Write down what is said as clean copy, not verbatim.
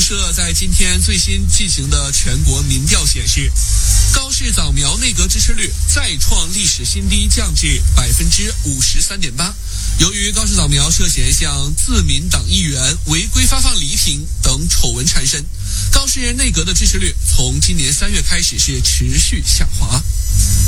社在今天最新进行的全国民调显示，高市早苗内阁支持率再创历史新低，降至53.8%。由于高市早苗涉嫌向自民党议员违规发放礼品等丑闻缠身，高市内阁的支持率从今年3月开始是持续下滑。